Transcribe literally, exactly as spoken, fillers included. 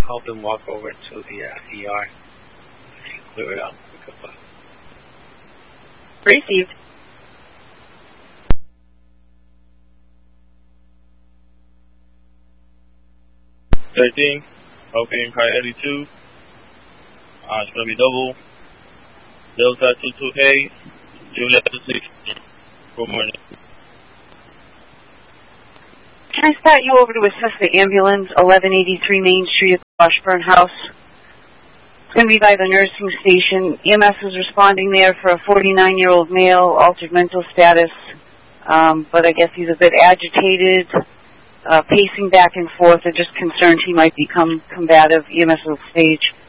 help him walk over to the uh, E R. Clear it out. Received. thirteen, okay, car eighty-two. Uh, it's going to be double. Delta two two eight, Juliet two six. Good morning. Can I start you over to assist the ambulance, eleven eighty-three Main Street at the Washburn House? It's going to be by the nursing station. E M S is responding there for a forty-nine-year-old male, altered mental status, um, but I guess he's a bit agitated, uh, pacing back and forth. They're just concerned he might become combative. E M S will stage